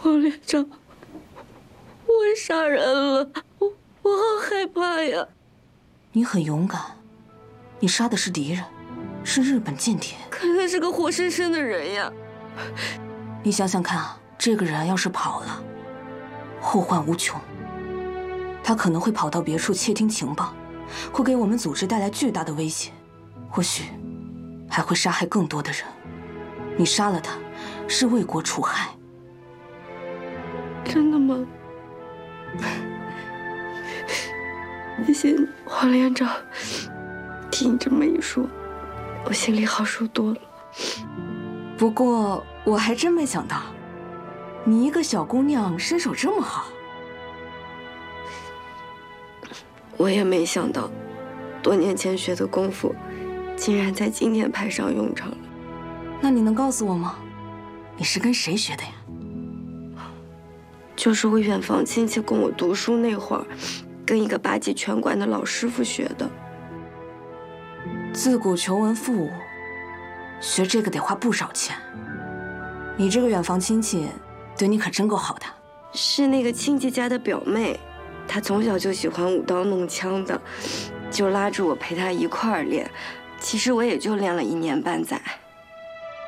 王连长，我杀人了，我好害怕呀！ 你很勇敢，你杀的是敌人，是日本间谍。 可他是个活生生的人呀！ 你想想看啊，这个人要是跑了，后患无穷。他可能会跑到别处窃听情报，会给我们组织带来巨大的威胁，或许还会杀害更多的人。你杀了他，是为国除害。 真的吗？谢谢你，王连长。听你这么一说，我心里好受多了。 不过我还真没想到，你一个小姑娘身手这么好。 我也没想到，多年前学的功夫，竟然在今天派上用场了。 那你能告诉我吗？你是跟谁学的呀？ 就是我远房亲戚供我读书那会儿，跟一个8级拳馆的老师傅学的。 自古求文复武，学这个得花不少钱。你这个远房亲戚，对你可真够好的。 是那个亲戚家的表妹，她从小就喜欢舞刀弄枪的，就拉着我陪她一块儿练。其实我也就练了1年半载。